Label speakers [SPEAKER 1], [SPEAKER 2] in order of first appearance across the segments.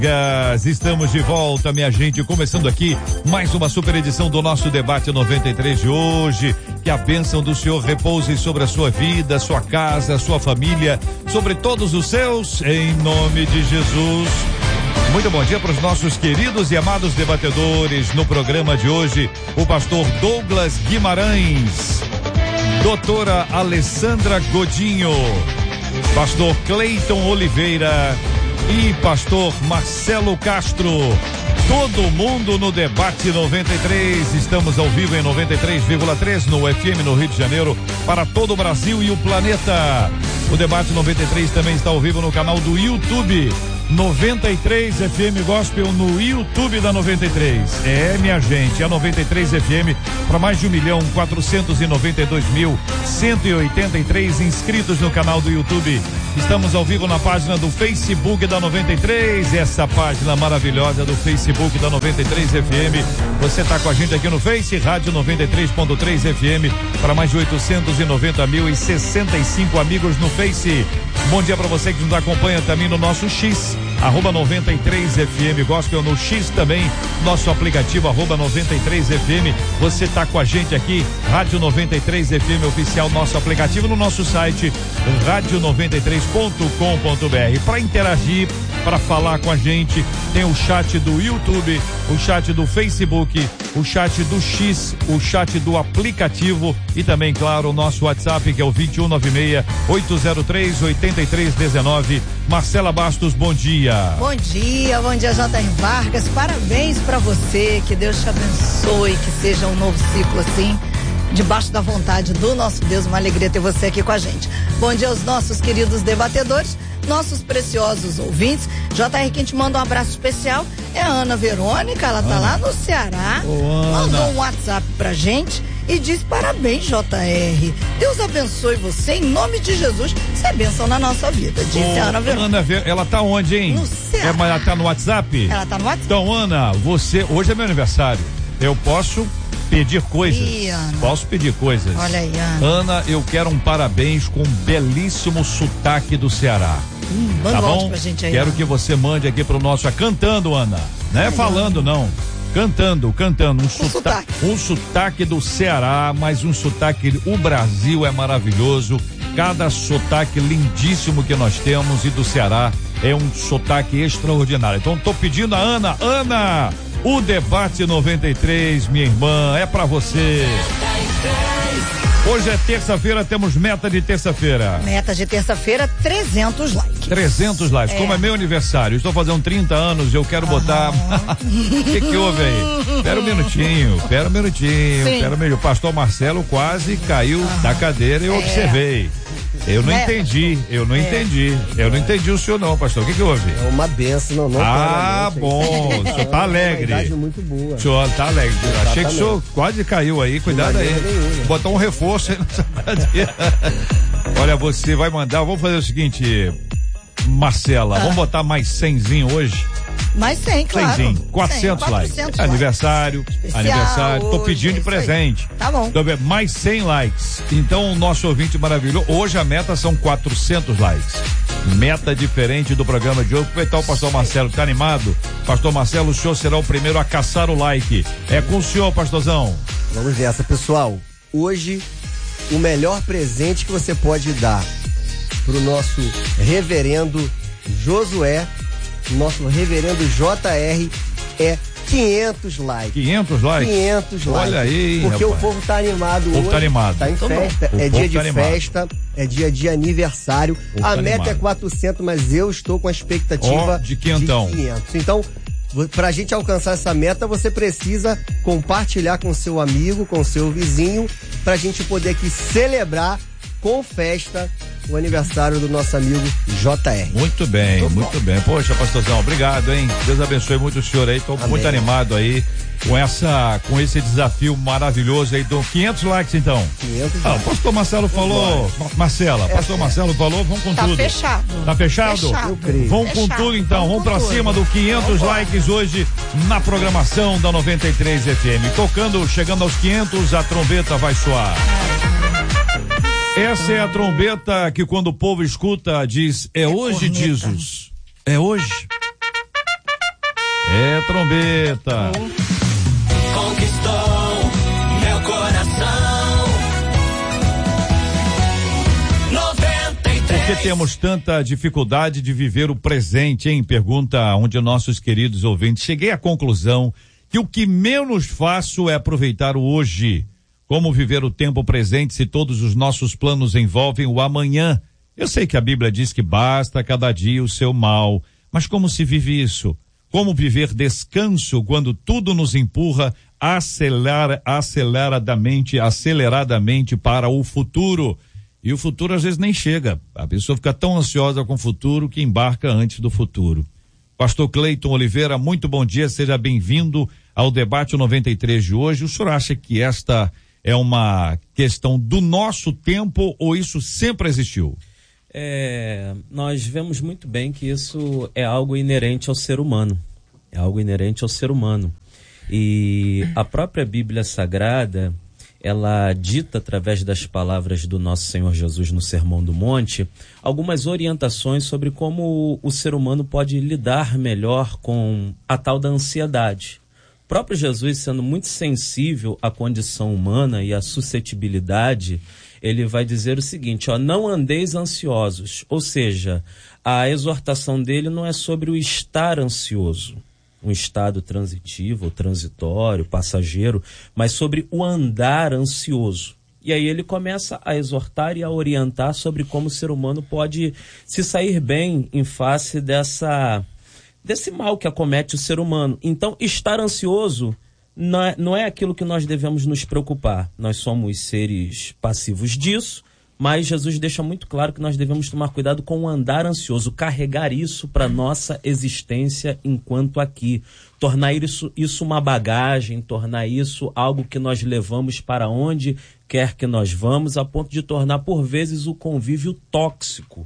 [SPEAKER 1] Estamos de volta, minha gente, começando aqui mais uma super edição do nosso debate 93 de hoje. Que a bênção do Senhor repouse sobre a sua vida, sua casa, sua família, sobre todos os seus, em nome de Jesus. Muito bom dia para os nossos queridos e amados debatedores. No programa de hoje, o pastor Douglas Guimarães, doutora Alessandra Godinho, pastor Cleiton Oliveira e pastor Marcelo Castro. Todo mundo no debate 93. Estamos ao vivo em 93,3 no FM no Rio de Janeiro para todo o Brasil e o planeta. O debate 93 também está ao vivo no canal do YouTube 93 FM Gospel no YouTube da 93. É, minha gente, a 93 FM para mais de 1.492.183 inscritos no canal do YouTube. Estamos ao vivo na página do Facebook da 93, essa página maravilhosa do Facebook da 93 FM. Você está com a gente aqui no Face, Rádio 93.3 FM, para mais de 890.065 amigos no Face. Bom dia para você que nos acompanha também no nosso X, @93FM Gospel no X também, nosso aplicativo @93FM. Você tá com a gente aqui, Rádio 93FM Oficial, nosso aplicativo, no nosso site radio93.com.br. Para interagir, para falar com a gente, tem o chat do YouTube, o chat do Facebook, o chat do X, o chat do aplicativo e também, claro, o nosso WhatsApp, que é o 2196-803-8319. Marcela Bastos, bom dia.
[SPEAKER 2] Bom dia, J.R. Vargas, parabéns pra você, que Deus te abençoe, que seja um novo ciclo assim, debaixo da vontade do nosso Deus. Uma alegria ter você aqui com a gente. Bom dia aos nossos queridos debatedores, nossos preciosos ouvintes. J.R., quem te manda um abraço especial é a Ana Verônica, ela tá lá no Ceará, mandou um WhatsApp pra gente e diz: parabéns, J.R., Deus abençoe você, em nome de Jesus, isso é bênção na nossa vida, disse a Ana Verônica.
[SPEAKER 1] Ela tá onde, hein?
[SPEAKER 2] No Ceará.
[SPEAKER 1] Mas ela tá no WhatsApp?
[SPEAKER 2] Ela tá no WhatsApp.
[SPEAKER 1] Então, Ana, você, hoje é meu aniversário, eu posso pedir coisas. Posso pedir coisas.
[SPEAKER 2] Olha aí, Ana.
[SPEAKER 1] Ana, eu quero um parabéns com um belíssimo sotaque do Ceará. Tá bom?
[SPEAKER 2] Pra gente aí,
[SPEAKER 1] quero
[SPEAKER 2] Ana,
[SPEAKER 1] que você mande aqui pro nosso, cantando, Ana. Não é falando, não. Cantando, um sotaque do Ceará, mas um sotaque, o Brasil é maravilhoso, cada sotaque lindíssimo que nós temos, e do Ceará é um sotaque extraordinário. Então tô pedindo a Ana, o debate 93, minha irmã, é pra você. Hoje é terça-feira, temos meta de terça-feira.
[SPEAKER 2] Meta de terça-feira, 300 likes.
[SPEAKER 1] 300 likes. Como é meu aniversário, estou fazendo 30 anos, eu quero botar. O que houve aí? Espera um minutinho. O pastor Marcelo quase caiu da cadeira e eu observei. Eu não entendi o senhor não, pastor. O que houve?
[SPEAKER 3] É uma benção, não.
[SPEAKER 1] Bom, o senhor tá alegre.
[SPEAKER 3] É muito boa.
[SPEAKER 1] O senhor tá alegre. Achei que o senhor quase caiu aí, cuidado aí. Botar um reforço aí nessa cadeira. Olha, você vai mandar, vamos fazer o seguinte, Marcela, vamos botar mais 100zinho hoje?
[SPEAKER 2] Mais 100, claro.
[SPEAKER 1] 100zinho, 400 likes. Aniversário, tô pedindo de presente.
[SPEAKER 2] Tá bom.
[SPEAKER 1] Então, mais 100 likes. Então, o nosso ouvinte maravilhoso, hoje a meta são 400 likes. Meta diferente do programa de hoje. Aproveitar o pastor Marcelo, tá animado? Pastor Marcelo, o senhor será o primeiro a caçar o like. É com o senhor, pastorzão.
[SPEAKER 3] Vamos nessa, pessoal. Hoje, o melhor presente que você pode dar pro nosso reverendo Josué, nosso reverendo JR, é 500 likes.
[SPEAKER 1] 500 likes?
[SPEAKER 3] 500 likes.
[SPEAKER 1] Olha aí,
[SPEAKER 3] porque
[SPEAKER 1] rapaz,
[SPEAKER 3] o povo tá animado hoje.
[SPEAKER 1] tá animado.
[SPEAKER 3] Tá em festa. É dia de festa, é dia de aniversário. A meta é 400, mas eu estou com a expectativa
[SPEAKER 1] de 500.
[SPEAKER 3] Então, pra gente alcançar essa meta, você precisa compartilhar com seu amigo, com seu vizinho, pra gente poder aqui celebrar com festa o aniversário do nosso amigo JR.
[SPEAKER 1] Muito bem. Poxa, pastorzão, obrigado, hein? Deus abençoe muito o senhor aí. Tô muito animado aí com esse desafio maravilhoso aí do 500 likes, então.
[SPEAKER 3] 500 likes.
[SPEAKER 1] O pastor Marcelo falou, Marcela, pastor Marcelo falou, vamos com tudo.
[SPEAKER 2] Tá
[SPEAKER 1] fechado?
[SPEAKER 3] Eu creio.
[SPEAKER 1] Vamos com tudo, então. Vamos pra cima do 500 likes hoje na programação da 93 FM. Chegando aos 500, a trombeta vai soar. Essa é a trombeta que quando o povo escuta diz, é hoje,
[SPEAKER 2] corneta.
[SPEAKER 1] Jesus. É hoje. É trombeta.
[SPEAKER 4] Conquistou meu coração. 93.
[SPEAKER 1] Por que temos tanta dificuldade de viver o presente, hein? Pergunta um de nossos queridos ouvintes. Cheguei à conclusão que o que menos faço é aproveitar o hoje. Como viver o tempo presente se todos os nossos planos envolvem o amanhã? Eu sei que a Bíblia diz que basta cada dia o seu mal, mas como se vive isso? Como viver descanso quando tudo nos empurra aceleradamente para o futuro? E o futuro às vezes nem chega. A pessoa fica tão ansiosa com o futuro que embarca antes do futuro. Pastor Cleiton Oliveira, muito bom dia, seja bem-vindo ao debate 93 de hoje. O senhor acha que esta é uma questão do nosso tempo ou isso sempre existiu?
[SPEAKER 5] Nós vemos muito bem que isso é algo inerente ao ser humano. É algo inerente ao ser humano. E a própria Bíblia Sagrada, ela dita através das palavras do nosso Senhor Jesus no Sermão do Monte, algumas orientações sobre como o ser humano pode lidar melhor com a tal da ansiedade. O próprio Jesus, sendo muito sensível à condição humana e à suscetibilidade, ele vai dizer o seguinte, não andeis ansiosos, ou seja, a exortação dele não é sobre o estar ansioso, um estado transitivo, ou transitório, passageiro, mas sobre o andar ansioso. E aí ele começa a exortar e a orientar sobre como o ser humano pode se sair bem em face desse mal que acomete o ser humano. Então, estar ansioso não é aquilo que nós devemos nos preocupar. Nós somos seres passivos disso, mas Jesus deixa muito claro que nós devemos tomar cuidado com o andar ansioso, carregar isso para nossa existência enquanto aqui, tornar isso uma bagagem, tornar isso algo que nós levamos para onde quer que nós vamos, a ponto de tornar por vezes o convívio tóxico.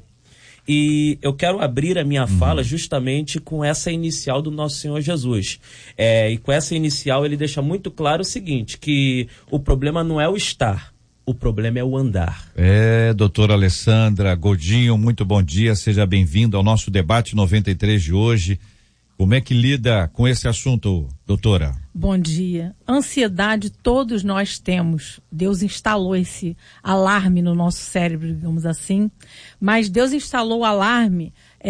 [SPEAKER 5] E eu quero abrir a minha fala justamente com essa inicial do nosso Senhor Jesus. E com essa inicial ele deixa muito claro o seguinte, que o problema não é o estar, o problema é o andar.
[SPEAKER 1] Doutora Alessandra Godinho, muito bom dia, seja bem-vindo ao nosso debate 93 de hoje. Como é que lida com esse assunto, doutora?
[SPEAKER 6] Bom dia. Ansiedade todos nós temos. Deus instalou esse alarme no nosso cérebro, digamos assim. Mas Deus instalou o alarme,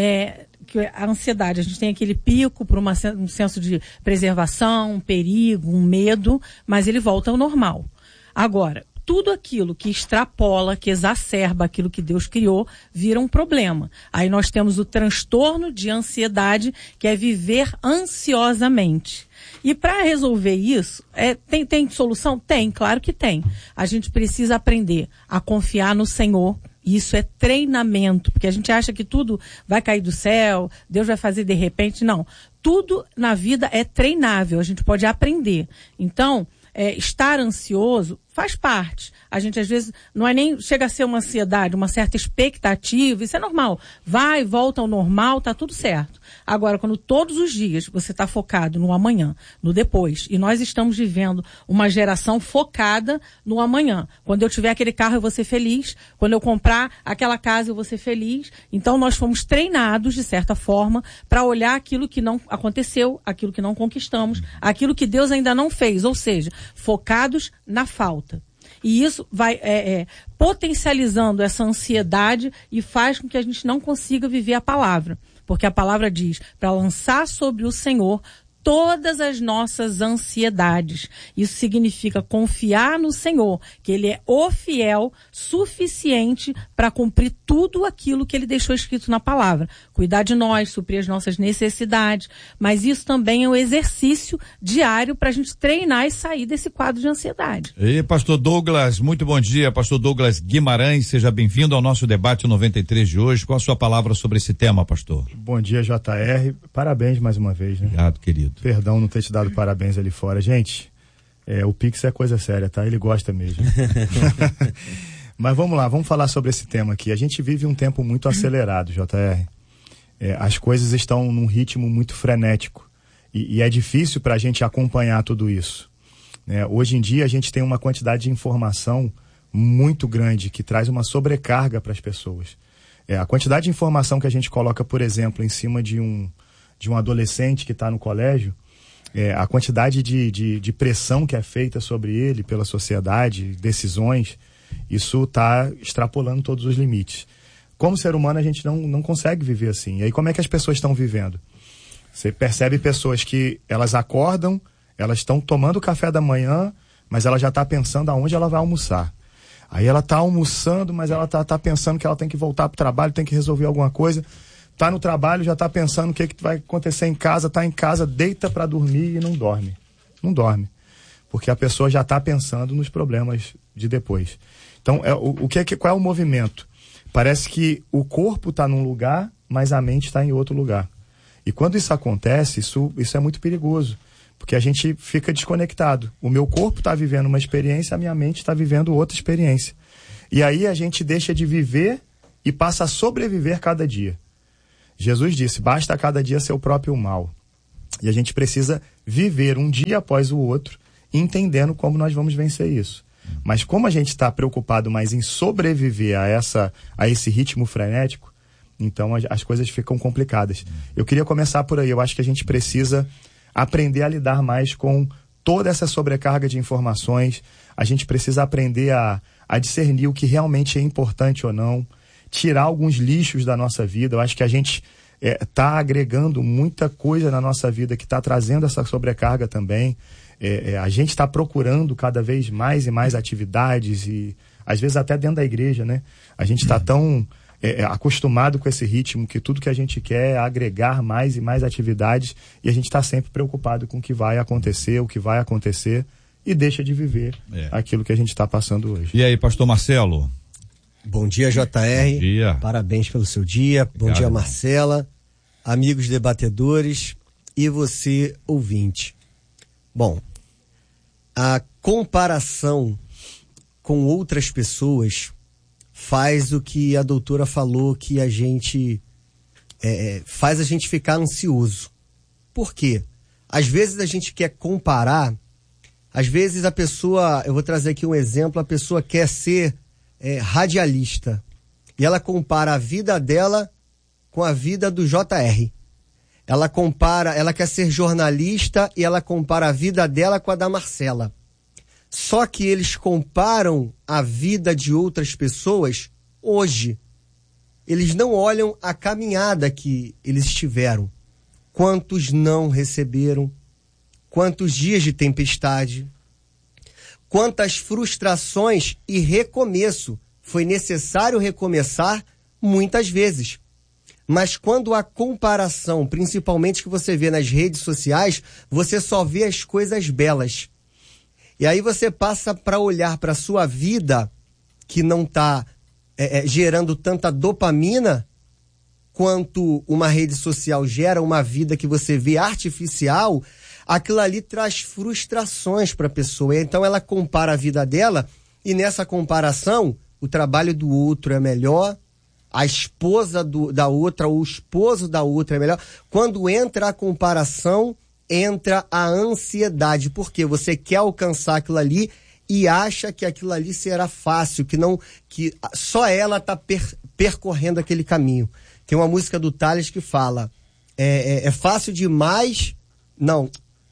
[SPEAKER 6] que a ansiedade, a gente tem aquele pico por um senso de preservação, um perigo, um medo, mas ele volta ao normal. Agora, tudo aquilo que extrapola, que exacerba aquilo que Deus criou, vira um problema. Aí nós temos o transtorno de ansiedade, que é viver ansiosamente. E para resolver isso, tem solução? Tem, claro que tem. A gente precisa aprender a confiar no Senhor. Isso é treinamento, porque a gente acha que tudo vai cair do céu, Deus vai fazer de repente. Não. Tudo na vida é treinável, a gente pode aprender. Então, estar ansioso faz parte. A gente às vezes não é nem, chega a ser uma ansiedade, uma certa expectativa, isso é normal. Vai, volta ao normal, tá tudo certo. Agora, quando todos os dias você está focado no amanhã, no depois, e nós estamos vivendo uma geração focada no amanhã. Quando eu tiver aquele carro eu vou ser feliz, quando eu comprar aquela casa eu vou ser feliz. Então nós fomos treinados, de certa forma, para olhar aquilo que não aconteceu, aquilo que não conquistamos, aquilo que Deus ainda não fez, ou seja, focados na falta. E isso vai potencializando essa ansiedade e faz com que a gente não consiga viver a palavra. Porque a palavra diz para lançar sobre o Senhor todas as nossas ansiedades. Isso significa confiar no Senhor, que Ele é o fiel suficiente para cumprir tudo aquilo que Ele deixou escrito na palavra. Cuidar de nós, suprir as nossas necessidades, mas isso também é um exercício diário para a gente treinar e sair desse quadro de ansiedade.
[SPEAKER 1] E pastor Douglas, muito bom dia, pastor Douglas Guimarães, seja bem-vindo ao nosso debate 93 de hoje. Qual a sua palavra sobre esse tema, pastor?
[SPEAKER 7] Bom dia, JR, parabéns mais uma vez, né?
[SPEAKER 1] Obrigado, querido.
[SPEAKER 7] Perdão não ter te dado parabéns ali fora. Gente, o Pix é coisa séria, tá? Ele gosta mesmo. Mas vamos lá, vamos falar sobre esse tema aqui. A gente vive um tempo muito acelerado, JR. As coisas estão num ritmo muito frenético. E é difícil para a gente acompanhar tudo isso. Hoje em dia a gente tem uma quantidade de informação muito grande que traz uma sobrecarga para as pessoas. A quantidade de informação que a gente coloca, por exemplo, em cima de de um adolescente que está no colégio, a quantidade de pressão que é feita sobre ele pela sociedade, decisões, isso está extrapolando todos os limites. Como ser humano, a gente não consegue viver assim. E aí, como é que as pessoas estão vivendo? Você percebe pessoas que elas acordam, elas estão tomando café da manhã, mas ela já está pensando aonde ela vai almoçar. Aí ela está almoçando, mas ela está pensando que ela tem que voltar para o trabalho, tem que resolver alguma coisa. Está no trabalho, já está pensando o que vai acontecer em casa, está em casa, deita para dormir e não dorme. Não dorme. Porque a pessoa já está pensando nos problemas de depois. Então, qual é o movimento? Parece que o corpo está num lugar, mas a mente está em outro lugar. E quando isso acontece, isso é muito perigoso. Porque a gente fica desconectado. O meu corpo está vivendo uma experiência, a minha mente está vivendo outra experiência. E aí a gente deixa de viver e passa a sobreviver cada dia. Jesus disse, basta cada dia seu próprio mal. E a gente precisa viver um dia após o outro, entendendo como nós vamos vencer isso. Mas como a gente está preocupado mais em sobreviver a esse ritmo frenético, então as coisas ficam complicadas. Eu queria começar por aí. Eu acho que a gente precisa aprender a lidar mais com toda essa sobrecarga de informações. A gente precisa aprender a discernir o que realmente é importante ou não, tirar alguns lixos da nossa vida. Eu acho que a gente está agregando muita coisa na nossa vida que está trazendo essa sobrecarga também. A gente está procurando cada vez mais e mais atividades e às vezes até dentro da igreja, né? A gente está tão acostumado com esse ritmo que tudo que a gente quer é agregar mais e mais atividades e a gente está sempre preocupado com o que vai acontecer, e deixa de viver aquilo que a gente está passando hoje.
[SPEAKER 1] E aí, pastor Marcelo?
[SPEAKER 3] Bom dia, JR.
[SPEAKER 1] Bom dia.
[SPEAKER 3] Parabéns pelo seu dia.
[SPEAKER 1] Obrigado,
[SPEAKER 3] bom dia, Marcela, amigos debatedores e você, ouvinte. Bom, a comparação com outras pessoas faz o que a doutora falou, que a gente faz a gente ficar ansioso. Por quê? Às vezes a gente quer comparar, às vezes a pessoa, eu vou trazer aqui um exemplo, a pessoa quer ser radialista e ela compara a vida dela com a vida do JR. Ela quer ser jornalista e ela compara a vida dela com a da Marcela. Só que eles comparam a vida de outras pessoas hoje. Eles não olham a caminhada que eles tiveram. Quantos não receberam? Quantos dias de tempestade? Quantas frustrações e recomeço. Foi necessário recomeçar muitas vezes. Mas quando a comparação, principalmente que você vê nas redes sociais, você só vê as coisas belas. E aí você passa para olhar para a sua vida, que não está gerando tanta dopamina, quanto uma rede social gera, uma vida que você vê artificial, aquilo ali traz frustrações para a pessoa. Então ela compara a vida dela, e nessa comparação, o trabalho do outro é melhor, a esposa da outra, o esposo da outra é melhor. Quando entra a comparação, entra a ansiedade, porque você quer alcançar aquilo ali e acha que aquilo ali será fácil, que só ela está percorrendo aquele caminho. Tem uma música do Thales que fala, é fácil demais, não,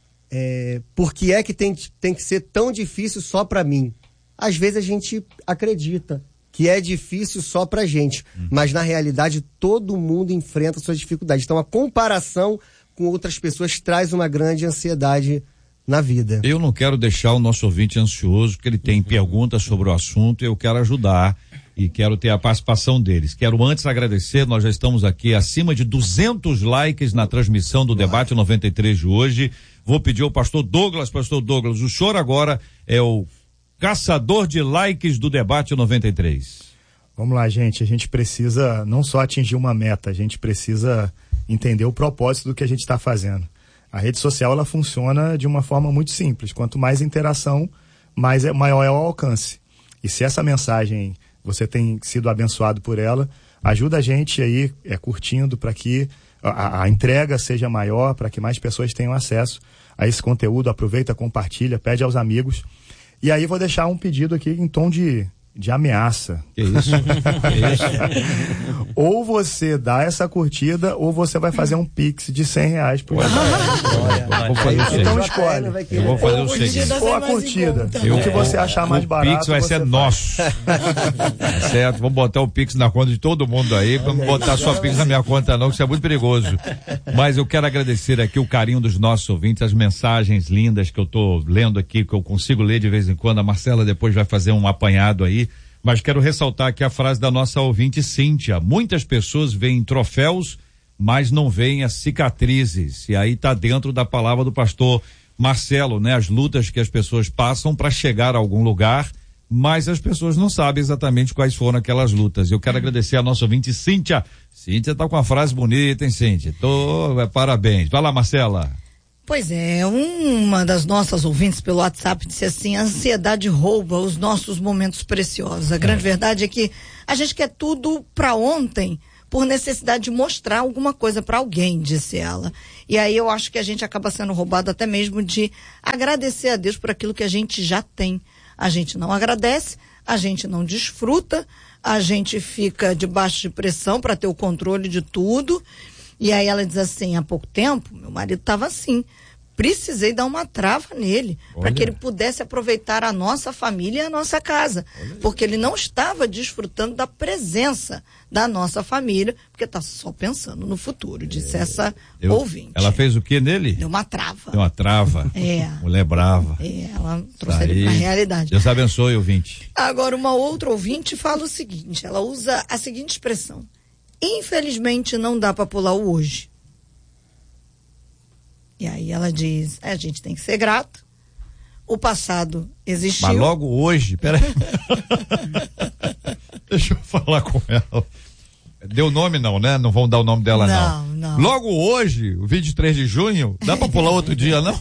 [SPEAKER 3] por que é que tem que ser tão difícil só para mim? Às vezes a gente acredita que é difícil só pra gente, mas na realidade todo mundo enfrenta suas dificuldades. Então a comparação com outras pessoas traz uma grande ansiedade na vida.
[SPEAKER 1] Eu não quero deixar o nosso ouvinte ansioso, porque ele tem perguntas sobre o assunto e eu quero ajudar e quero ter a participação deles. Quero antes agradecer, nós já estamos aqui acima de 200 likes na transmissão do Debate 93 de hoje. Vou pedir ao pastor Douglas, o senhor agora é o caçador de likes do Debate 93.
[SPEAKER 7] Vamos lá, gente, a gente precisa não só atingir uma meta, a gente precisa entender o propósito do que a gente está fazendo. A rede social, ela funciona de uma forma muito simples. Quanto mais interação, maior é o alcance. E se essa mensagem, você tem sido abençoado por ela, ajuda a gente aí, curtindo, para que a entrega seja maior, para que mais pessoas tenham acesso a esse conteúdo. Aproveita, compartilha, pede aos amigos. E aí vou deixar um pedido aqui em tom de ameaça.
[SPEAKER 1] Que isso?
[SPEAKER 7] Ou você dá essa curtida, ou você vai fazer um Pix de R$100 pro
[SPEAKER 1] Eu vou fazer o seguinte.
[SPEAKER 7] Então escolhe.
[SPEAKER 1] Eu vou fazer o seguinte.
[SPEAKER 7] Ou a curtida. O que você achar mais barato.
[SPEAKER 1] O Pix vai ser
[SPEAKER 7] você
[SPEAKER 1] nosso. Tá certo? Vamos botar o Pix na conta de todo mundo aí. Vamos botar só Pix na minha conta não, que isso é muito perigoso. Mas eu quero agradecer aqui o carinho dos nossos ouvintes, as mensagens lindas que eu tô lendo aqui, que eu consigo ler de vez em quando. A Marcela depois vai fazer um apanhado aí. Mas quero ressaltar aqui a frase da nossa ouvinte Cíntia. Muitas pessoas veem troféus, mas não veem as cicatrizes. E aí tá dentro da palavra do pastor Marcelo, né? As lutas que as pessoas passam para chegar a algum lugar, mas as pessoas não sabem exatamente quais foram aquelas lutas. Eu quero agradecer a nossa ouvinte Cíntia. Cíntia tá com uma frase bonita, hein, Cíntia? Parabéns. Vai lá, Marcela.
[SPEAKER 2] Pois é, uma das nossas ouvintes pelo WhatsApp disse assim: a ansiedade rouba os nossos momentos preciosos. A grande verdade é que a gente quer tudo para ontem por necessidade de mostrar alguma coisa para alguém, disse ela. E aí eu acho que a gente acaba sendo roubado até mesmo de agradecer a Deus por aquilo que a gente já tem. A gente não agradece, a gente não desfruta, a gente fica debaixo de pressão para ter o controle de tudo. E aí ela diz assim: há pouco tempo, meu marido estava assim, precisei dar uma trava nele, para que ele pudesse aproveitar a nossa família e a nossa casa, porque ele não estava desfrutando da presença da nossa família, porque está só pensando no futuro, disse essa ouvinte.
[SPEAKER 1] Ela fez o que nele?
[SPEAKER 2] Deu uma trava.
[SPEAKER 1] Deu uma trava. Mulher brava.
[SPEAKER 2] Ela trouxe ele para a realidade.
[SPEAKER 1] Deus abençoe, ouvinte.
[SPEAKER 2] Agora, uma outra ouvinte fala o seguinte, ela usa a seguinte expressão: infelizmente não dá para pular o hoje. E aí ela diz: a gente tem que ser grato. O passado existiu.
[SPEAKER 1] Mas logo hoje, peraí. Deixa eu falar com ela. Deu nome não, né? Não vão dar o nome dela não. Logo hoje, o 23 de junho, dá para pular outro dia, não?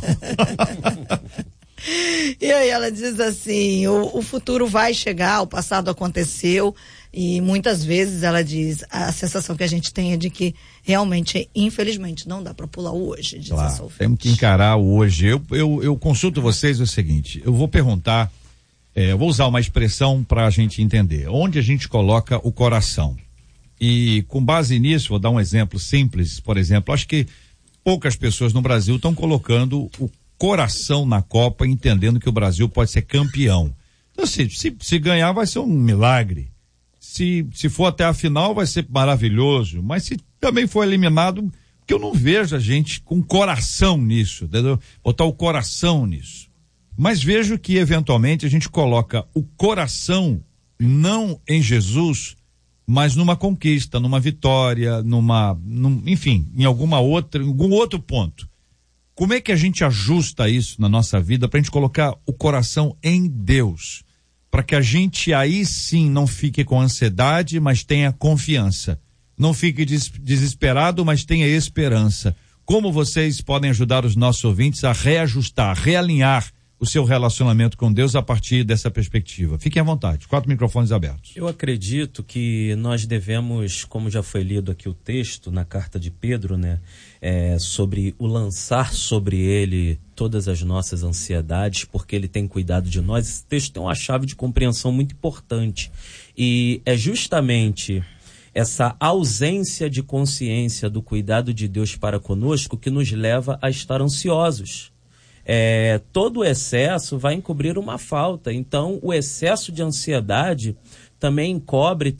[SPEAKER 2] E aí ela diz assim: o futuro vai chegar, o passado aconteceu. E muitas vezes ela diz, a sensação que a gente tem é de que realmente, infelizmente, não dá para pular o hoje, diz essa ouvinte.
[SPEAKER 1] Temos que encarar o hoje. Eu consulto vocês o seguinte: eu vou perguntar, eu vou usar uma expressão para a gente entender. Onde a gente coloca o coração? E com base nisso, vou dar um exemplo simples, por exemplo, acho que poucas pessoas no Brasil estão colocando o coração na Copa, entendendo que o Brasil pode ser campeão. Então, se ganhar, vai ser um milagre. Se for até a final, vai ser maravilhoso. Mas se também for eliminado, porque eu não vejo a gente com coração nisso, entendeu? Botar o coração nisso. Mas vejo que, eventualmente, a gente coloca o coração não em Jesus, mas numa conquista, numa vitória, enfim, em algum outro ponto. Como é que a gente ajusta isso na nossa vida para a gente colocar o coração em Deus? Para que a gente aí sim não fique com ansiedade, mas tenha confiança. Não fique desesperado, mas tenha esperança. Como vocês podem ajudar os nossos ouvintes a reajustar, realinhar o seu relacionamento com Deus a partir dessa perspectiva? Fiquem à vontade, 4 microfones abertos.
[SPEAKER 5] Eu acredito que nós devemos, como já foi lido aqui o texto na carta de Pedro, né? Sobre o lançar sobre ele todas as nossas ansiedades, porque ele tem cuidado de nós. Esse texto tem uma chave de compreensão muito importante. E é justamente essa ausência de consciência do cuidado de Deus para conosco que nos leva a estar ansiosos. Todo o excesso vai encobrir uma falta. Então, o excesso de ansiedade também encobre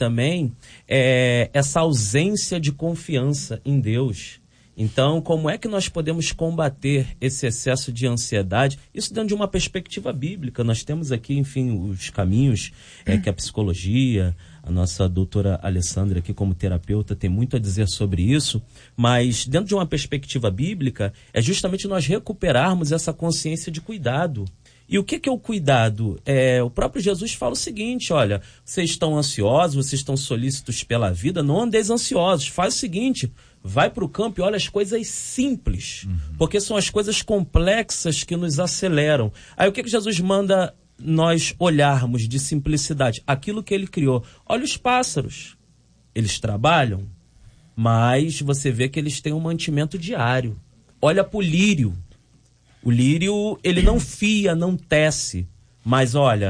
[SPEAKER 5] essa ausência de confiança em Deus. Então, como é que nós podemos combater esse excesso de ansiedade? Isso dentro de uma perspectiva bíblica. Nós temos aqui, enfim, os caminhos que a psicologia, a nossa doutora Alessandra aqui como terapeuta tem muito a dizer sobre isso, mas dentro de uma perspectiva bíblica é justamente nós recuperarmos essa consciência de cuidado. E o que é o cuidado? O próprio Jesus fala o seguinte: olha, vocês estão ansiosos, vocês estão solícitos pela vida, não andeis ansiosos. Faz o seguinte: vai para o campo e olha as coisas simples, porque são as coisas complexas que nos aceleram. Aí o que Jesus manda nós olharmos de simplicidade? Aquilo que ele criou. Olha os pássaros, eles trabalham, mas você vê que eles têm um mantimento diário. Olha para o lírio. O lírio, ele não fia, não tece, mas olha,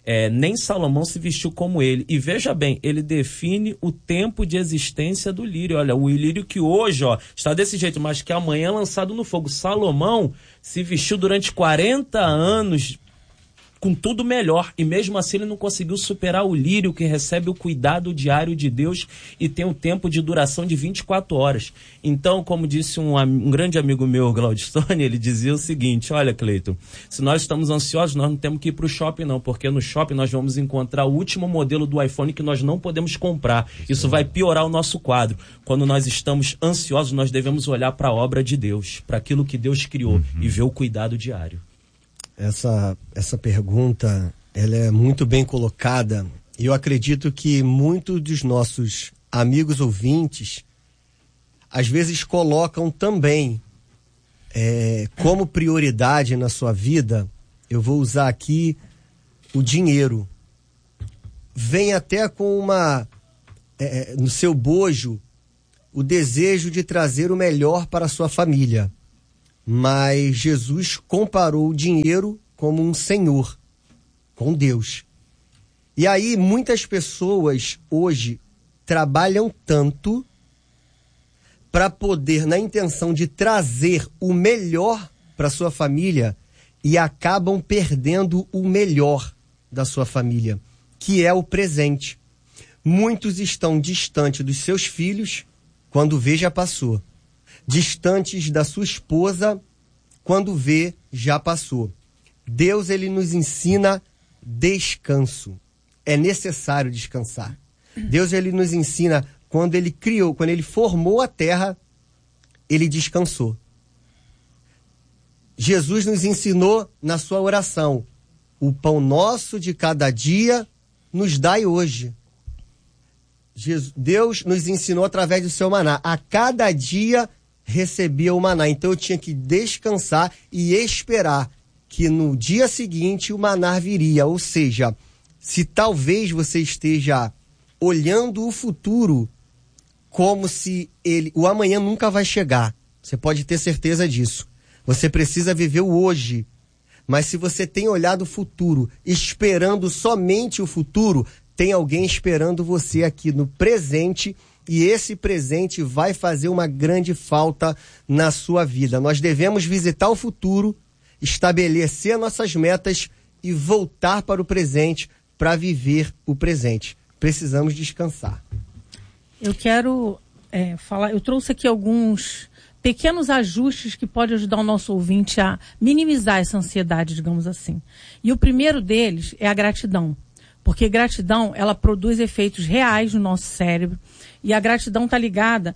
[SPEAKER 5] Nem Salomão se vestiu como ele. E veja bem, ele define o tempo de existência do lírio. Olha, o lírio que hoje está desse jeito, mas que amanhã é lançado no fogo. Salomão se vestiu durante 40 anos com tudo melhor, e mesmo assim ele não conseguiu superar o lírio, que recebe o cuidado diário de Deus e tem um tempo de duração de 24 horas. Então, como disse um grande amigo meu, Glaudstone, ele dizia o seguinte: olha, Cleiton, se nós estamos ansiosos, nós não temos que ir para o shopping não, porque no shopping nós vamos encontrar o último modelo do iPhone que nós não podemos comprar. Isso vai piorar o nosso quadro. Quando nós estamos ansiosos, nós devemos olhar para a obra de Deus, para aquilo que Deus criou, e ver o cuidado diário.
[SPEAKER 3] Essa pergunta, ela é muito bem colocada, e eu acredito que muitos dos nossos amigos ouvintes às vezes colocam também como prioridade na sua vida. Eu vou usar aqui o dinheiro. Vem até com no seu bojo o desejo de trazer o melhor para a sua família. Mas Jesus comparou o dinheiro como um senhor, com Deus. E aí muitas pessoas hoje trabalham tanto para poder, na intenção de trazer o melhor para sua família, e acabam perdendo o melhor da sua família, que é o presente. Muitos estão distantes dos seus filhos quando vê já passou. Distantes da sua esposa, quando vê, já passou. Deus, ele nos ensina descanso. É necessário descansar. Deus, ele nos ensina, quando ele criou, quando ele formou a terra, ele descansou. Jesus nos ensinou na sua oração: o pão nosso de cada dia nos dai hoje. Deus nos ensinou através do seu maná. A cada dia recebia o maná. Então eu tinha que descansar e esperar que no dia seguinte o maná viria. Ou seja, se talvez você esteja olhando o futuro como se o amanhã nunca vai chegar, você pode ter certeza disso. Você precisa viver o hoje. Mas se você tem olhado o futuro, esperando somente o futuro, tem alguém esperando você aqui no presente, e esse presente vai fazer uma grande falta na sua vida. Nós devemos visitar o futuro, estabelecer nossas metas e voltar para o presente para viver o presente. Precisamos descansar.
[SPEAKER 6] Eu quero falar, eu trouxe aqui alguns pequenos ajustes que podem ajudar o nosso ouvinte a minimizar essa ansiedade, digamos assim. E o primeiro deles é a gratidão. Porque gratidão, ela produz efeitos reais no nosso cérebro. E a gratidão está ligada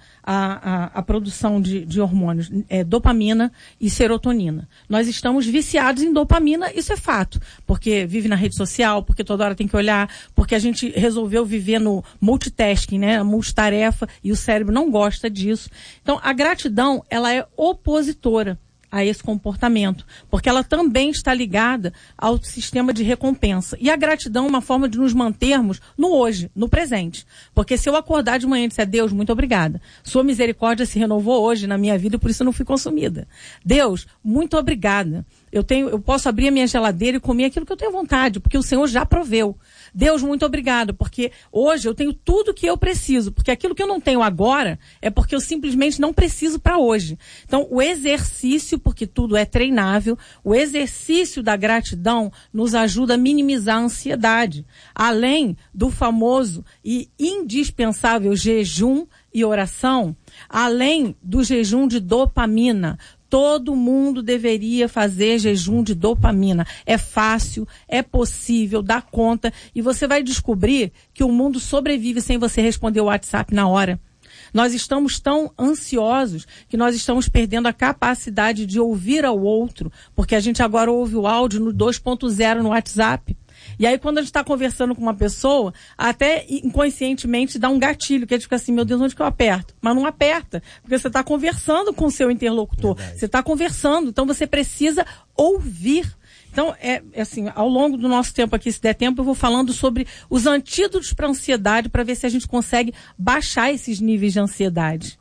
[SPEAKER 6] à produção de hormônios, dopamina e serotonina. Nós estamos viciados em dopamina, isso é fato. Porque vive na rede social, porque toda hora tem que olhar, porque a gente resolveu viver no multitasking, né? Multitarefa, e o cérebro não gosta disso. Então, a gratidão, ela é opositora a esse comportamento, porque ela também está ligada ao sistema de recompensa. E a gratidão é uma forma de nos mantermos no hoje, no presente. Porque se eu acordar de manhã e disser: Deus, muito obrigada, sua misericórdia se renovou hoje na minha vida e por isso eu não fui consumida. Deus, muito obrigada. Eu posso abrir a minha geladeira e comer aquilo que eu tenho vontade, porque o Senhor já proveu. Deus, muito obrigado, porque hoje eu tenho tudo que eu preciso, porque aquilo que eu não tenho agora é porque eu simplesmente não preciso para hoje. Então, o exercício, porque tudo é treinável, o exercício da gratidão nos ajuda a minimizar a ansiedade, além do famoso e indispensável jejum e oração, além do jejum de dopamina. Todo mundo deveria fazer jejum de dopamina. É fácil, é possível, dá conta. E você vai descobrir que o mundo sobrevive sem você responder o WhatsApp na hora. Nós estamos tão ansiosos que nós estamos perdendo a capacidade de ouvir ao outro, porque a gente agora ouve o áudio no 2.0 no WhatsApp. E aí, quando a gente está conversando com uma pessoa, até inconscientemente dá um gatilho, que a gente fica assim: meu Deus, onde que eu aperto? Mas não aperta, porque você está conversando com o seu interlocutor. Verdade. Você está conversando, então você precisa ouvir. Então, assim, ao longo do nosso tempo aqui, se der tempo, eu vou falando sobre os antídotos para a ansiedade, para ver se a gente consegue baixar esses níveis de ansiedade.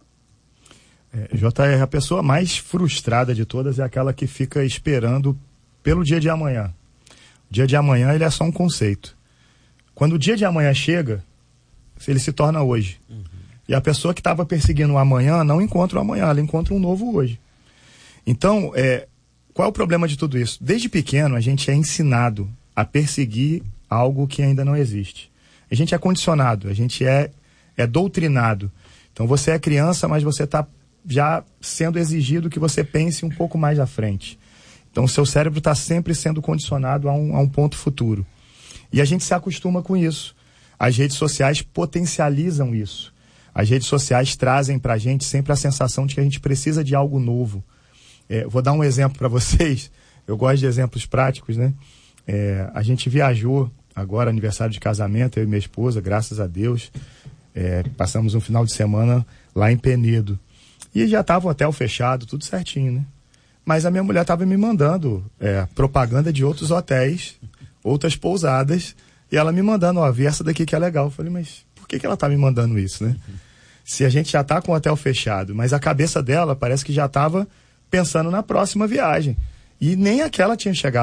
[SPEAKER 7] JR, a pessoa mais frustrada de todas é aquela que fica esperando pelo dia de amanhã. dia de amanhã ele é só um conceito. Quando o dia de amanhã chega, ele se torna hoje. E a pessoa que estava perseguindo o amanhã não encontra o amanhã, ela encontra um novo hoje. Então, qual é o problema de tudo isso? Desde pequeno a gente é ensinado a perseguir algo que ainda não existe. A gente é condicionado, a gente é doutrinado. Então você é criança, mas você está já sendo exigido que você pense um pouco mais à frente. Então o seu cérebro está sempre sendo condicionado a um ponto futuro. E a gente se acostuma com isso. As redes sociais potencializam isso. As redes sociais trazem para a gente sempre a sensação de que a gente precisa de algo novo. Vou dar um exemplo para vocês. Eu gosto de exemplos práticos, né? A gente viajou agora, aniversário de casamento, eu e minha esposa, graças a Deus. Passamos um final de semana lá em Penedo. E já estava o hotel fechado, tudo certinho, né? Mas a minha mulher estava me mandando propaganda de outros hotéis, outras pousadas, e ela me mandando, vê essa daqui que é legal. Eu falei, mas por que ela está me mandando isso, né? Se a gente já está com o hotel fechado, mas a cabeça dela parece que já estava pensando na próxima viagem. E nem aquela tinha chegado.